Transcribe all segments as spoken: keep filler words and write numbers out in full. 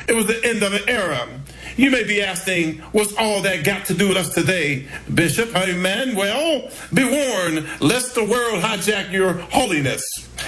It was the end of an era. You may be asking, what's all that got to do with us today, Bishop? Amen. Well, be warned, lest the world hijack your holiness.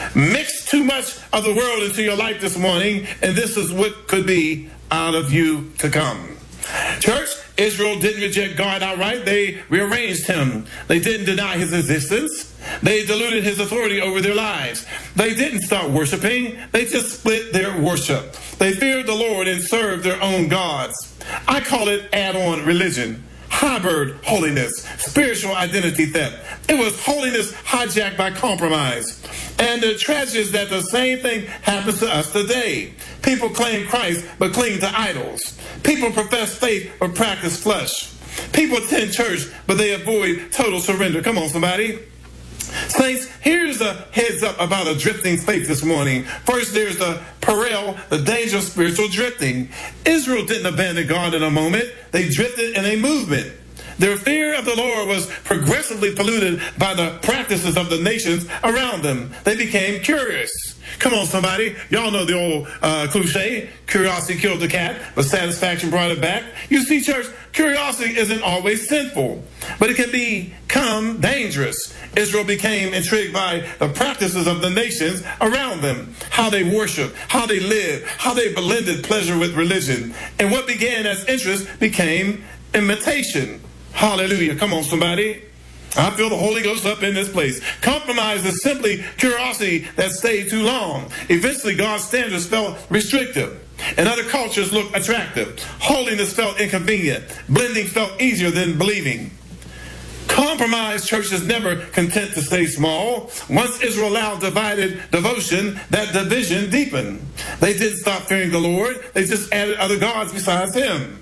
Mix too much of the world into your life this morning, and this is what could be out of you to come. Church, Israel didn't reject God outright. They rearranged him. They didn't deny his existence. They diluted his authority over their lives. They didn't stop worshiping. They just split their worship. They feared the Lord and served their own gods. I call it add-on religion, hybrid holiness, spiritual identity theft. It was holiness hijacked by compromise. And the tragedy is that the same thing happens to us today. People claim Christ but cling to idols. People profess faith but practice flesh. People attend church but they avoid total surrender. Come on, somebody. Saints, here's a heads up about a drifting faith this morning. First, there's the peril, the danger of spiritual drifting. Israel didn't abandon God in a moment. They drifted in a movement. Their fear of the Lord was progressively polluted by the practices of the nations around them. They became curious. Come on, somebody. Y'all know the old uh, cliche, curiosity killed the cat, but satisfaction brought it back. You see, church, curiosity isn't always sinful, but it can become dangerous. Israel became intrigued by the practices of the nations around them, how they worship, how they live, how they blended pleasure with religion. And what began as interest became imitation. Hallelujah. Come on, somebody. I feel the Holy Ghost up in this place. Compromise is simply curiosity that stayed too long. Eventually, God's standards felt restrictive, and other cultures looked attractive. Holiness felt inconvenient. Blending felt easier than believing. Compromised church is never content to stay small. Once Israel allowed divided devotion, that division deepened. They didn't stop fearing the Lord. They just added other gods besides him.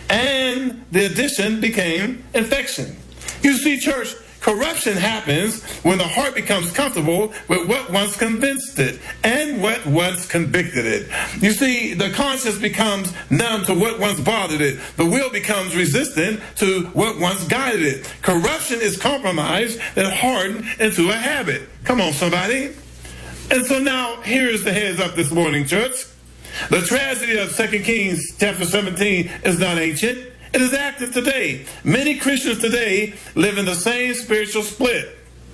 And the addition became infection. You see, church, corruption happens when the heart becomes comfortable with what once convinced it and what once convicted it. You see, the conscience becomes numb to what once bothered it. The will becomes resistant to what once guided it. Corruption is compromise that hardened into a habit. Come on, somebody. And so now, here's the heads up this morning, church. The tragedy of Second Kings chapter seventeen is not ancient. It is active today. Many Christians today live in the same spiritual split.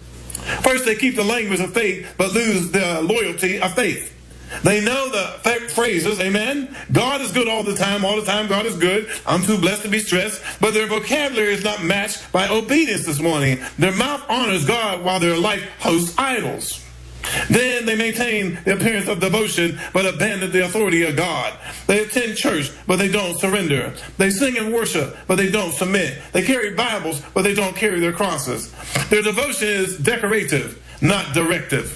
First, they keep the language of faith, but lose the loyalty of faith. They know the phrases, amen? God is good all the time, all the time God is good. I'm too blessed to be stressed. But their vocabulary is not matched by obedience this morning. Their mouth honors God while their life hosts idols. Then they maintain the appearance of devotion, but abandon the authority of God. They attend church, but they don't surrender. They sing and worship, but they don't submit. They carry Bibles, but they don't carry their crosses. Their devotion is decorative, not directive.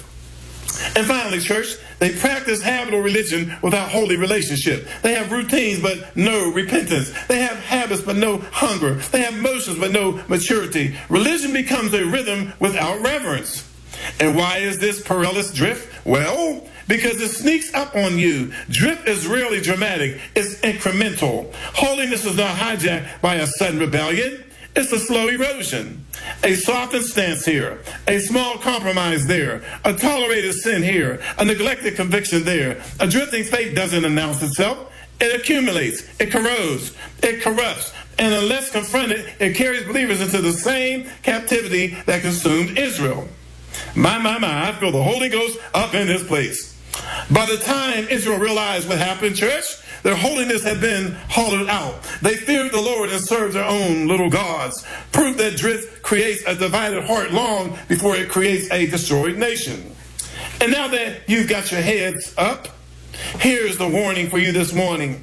And finally, church, they practice habitual religion without holy relationship. They have routines, but no repentance. They have habits, but no hunger. They have motions, but no maturity. Religion becomes a rhythm without reverence. And why is this perilous drift? Well, because it sneaks up on you. Drift is rarely dramatic. It's incremental. Holiness is not hijacked by a sudden rebellion. It's a slow erosion. A softened stance here. A small compromise there. A tolerated sin here. A neglected conviction there. A drifting faith doesn't announce itself. It accumulates. It corrodes. It corrupts. And unless confronted, it carries believers into the same captivity that consumed Israel. My, my, my, I feel the Holy Ghost up in this place. By the time Israel realized what happened, church, their holiness had been hollowed out. They feared the Lord and served their own little gods. Proof that drift creates a divided heart long before it creates a destroyed nation. And now that you've got your heads up, here's the warning for you this morning.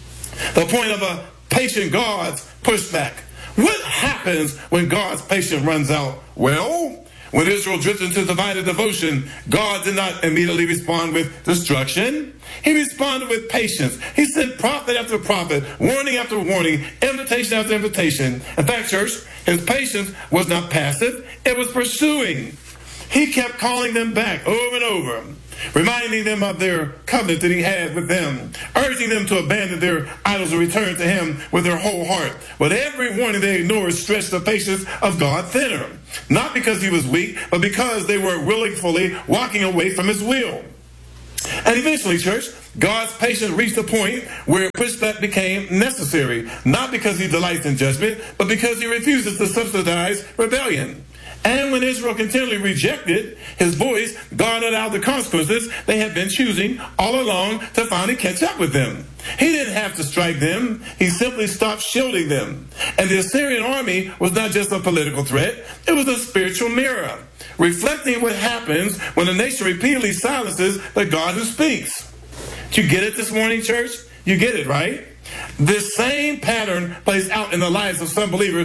The point of a patient God's pushback. What happens when God's patience runs out? Well, when Israel drifted into divided devotion, God did not immediately respond with destruction. He responded with patience. He sent prophet after prophet, warning after warning, invitation after invitation. In fact, church, his patience was not passive. It was pursuing. He kept calling them back over and over, reminding them of their covenant that he had with them, urging them to abandon their idols and return to him with their whole heart. But every warning they ignored stretched the patience of God thinner, not because he was weak, but because they were willingly walking away from his will. And eventually, church, God's patience reached a point where pushback became necessary, not because he delights in judgment, but because he refuses to subsidize rebellion. And when Israel continually rejected his voice, God allowed the consequences they had been choosing all along to finally catch up with them. He didn't have to strike them. He simply stopped shielding them. And the Assyrian army was not just a political threat. It was a spiritual mirror, reflecting what happens when a nation repeatedly silences the God who speaks. Did you get it this morning, church? You get it, right? This same pattern plays out in the lives of some believers